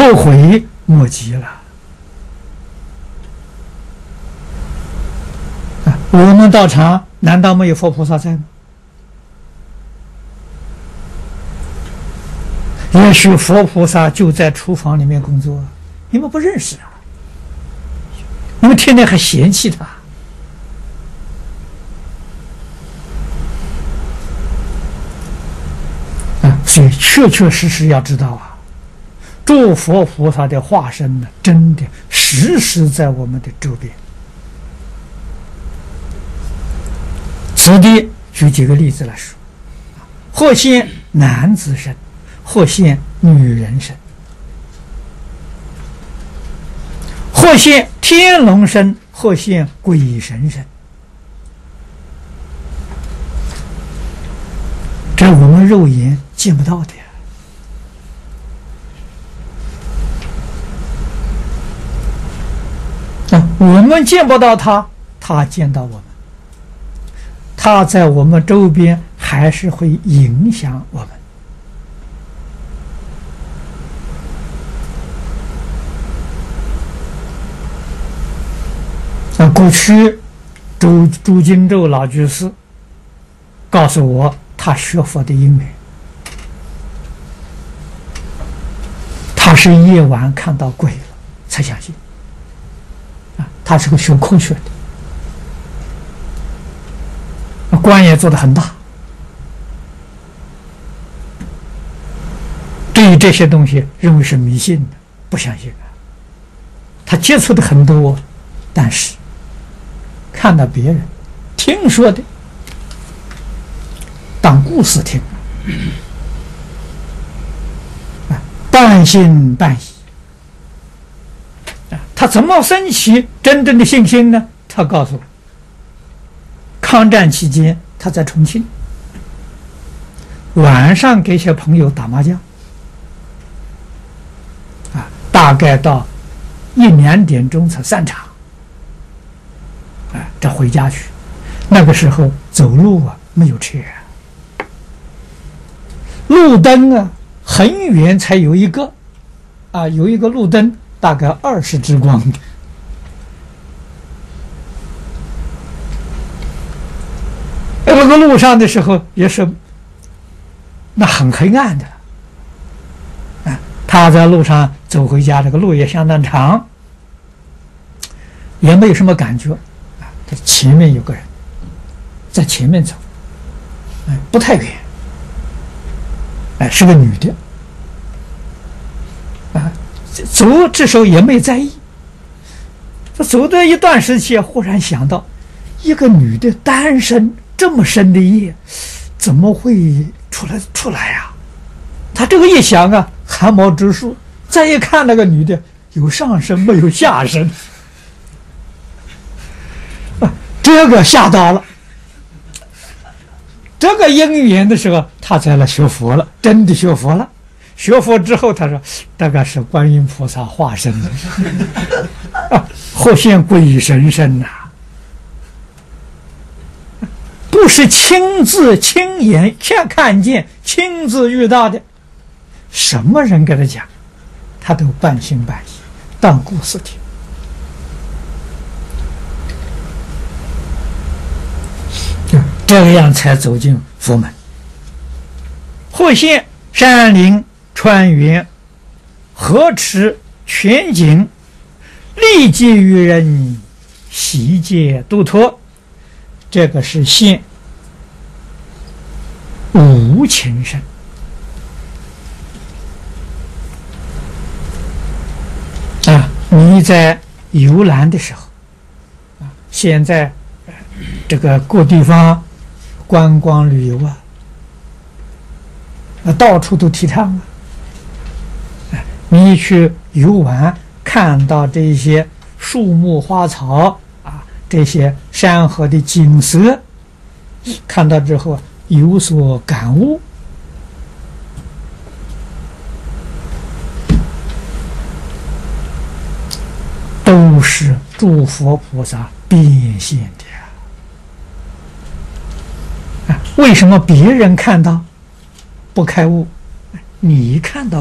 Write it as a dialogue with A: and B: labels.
A: 后悔莫及了。我们道场难道没有佛菩萨在吗？也许佛菩萨就在厨房里面工作，你们不认识啊，你们天天还嫌弃他。所以确确实实要知道啊，诸佛菩萨的化身呢，真的时时在我们的周边。此地举几个例子来说，或现男子身，或现女人身，或现天龙身，或现鬼神身。这我们肉眼见不到的呀。我们见不到他，他见到我们，他在我们周边还是会影响我们。过去朱金洲老居士告诉我他学佛的因缘，他是夜晚看到鬼了才相信。他是个学科学的，官也做得很大。对于这些东西认为是迷信的，不相信啊。他接触的很多，但是看到别人听说的当故事听，半信半疑。他怎么升起真正的信心呢？他告诉我，抗战期间他在重庆，晚上给些朋友打麻将，大概到1、2点钟才散场，这回家去。那个时候走路啊没有车，路灯啊很远才有一个，有一个路灯。大概20支光的，那个路上的时候也是那很黑暗的，他在路上走回家，这个路也相当长，也没有什么感觉，他前面有个人在前面走，不太远，是个女的。走这时候也没在意，他走的一段时期，忽然想到，一个女的单身这么深的夜，怎么会出来呀？他这个一想啊，汗毛直竖。再一看那个女的，有上身没有下身，这个吓到了。这个因缘的时候，他才来学佛了，真的学佛了。学佛之后，他说大概是观音菩萨化身的，或现鬼神身呐，不是亲自亲眼看见、亲自遇到的，什么人跟他讲，他都半信半疑，当故事听。这样才走进佛门。或现山林川原、河池、泉井，利济于人，习戒度脱。这个是现无情身。你在游览的时候，现在这个各地方观光旅游到处都提倡你去游玩，看到这些树木花草这些山河的景色，看到之后有所感悟，都是诸佛菩萨变现的为什么别人看到不开悟，你看到